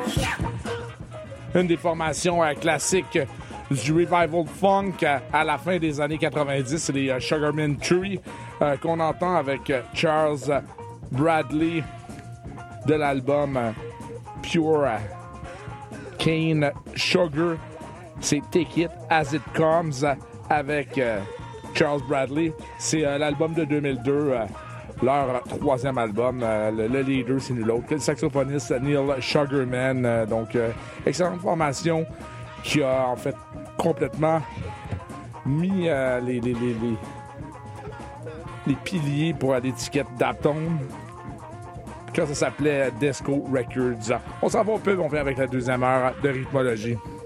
Une des formations classiques du revival funk à la fin des années 90, c'est les Sugarman Tree qu'on entend avec Charles Bradley de l'album Pure Cane Sugar. C'est Take It As It Comes avec Charles Bradley. C'est l'album de 2002, leur troisième album. Le leader, c'est nul autre que le saxophoniste Neil Sugarman. Donc, excellente formation qui a en fait complètement mis les piliers pour l'étiquette d'Atone quand ça s'appelait Disco Records. On s'en va au pub, on vient avec la deuxième heure de rythmologie.